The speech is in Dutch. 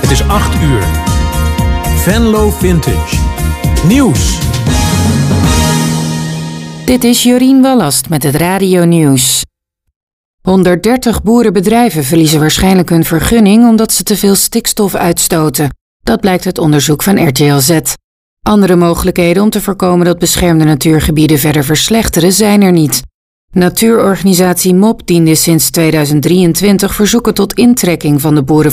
Het is 8 uur. Venlo Vintage. Nieuws. Dit is Jorien Wallast met het Radio Nieuws. 130 boerenbedrijven verliezen waarschijnlijk hun vergunning omdat ze te veel stikstof uitstoten. Dat blijkt uit onderzoek van RTL Z. Andere mogelijkheden om te voorkomen dat beschermde natuurgebieden verder verslechteren zijn er niet. Natuurorganisatie MOP diende sinds 2023 verzoeken tot intrekking van de boeren